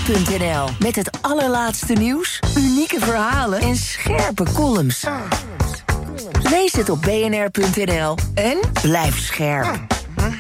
bnr.nl. Met het allerlaatste nieuws, unieke verhalen en scherpe columns. Lees het op bnr.nl en blijf scherp.